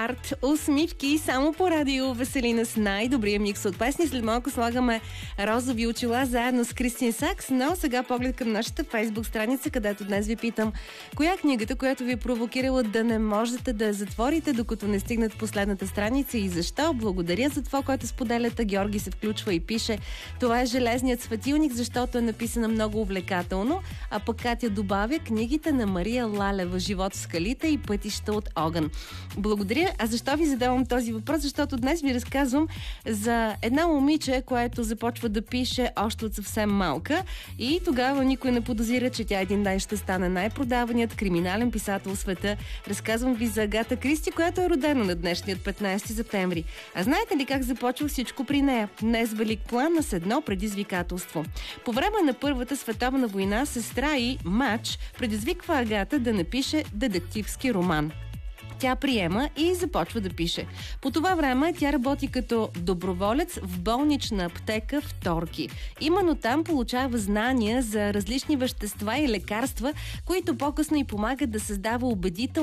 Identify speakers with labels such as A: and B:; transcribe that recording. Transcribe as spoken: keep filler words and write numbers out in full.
A: арт, усмивки само по радио Веселина с най-добрия микс от песни. След малко слагаме розови очила заедно с Кристин Сакс, но сега поглед към нашата фейсбук страница, където днес ви питам: коя е книгата, която ви е провокирала да не можете да я затворите, докато не стигнат последната страница и защо? Благодаря за това, което споделяте. Георги се включва и пише: това е Железният светилник, защото е написана много увлекателно. А пък Катя добавя: книгите на Мария Лалева "Живот в скалите" и "Пътища от огън". Благодаря. А защо ви задавам този въпрос? Защото днес ви разказвам за една момиче, което започва да пише още от съвсем малка и тогава никой не подозира, че тя един ден ще стане най-продаваният криминален писател в света. Разказвам ви за Агата Кристи, която е родена на днешният петнайсети септември. А знаете ли как започва всичко при нея? Днес велик план с едно предизвикателство. По време на Първата световна война сестра и Мач предизвиква Агата да напише детективски роман. Тя приема и започва да пише. По това време тя работи като доброволец в болнична аптека в Торки. Именно там получава знания за различни вещества и лекарства, които по-късно й помагат да създава убедителни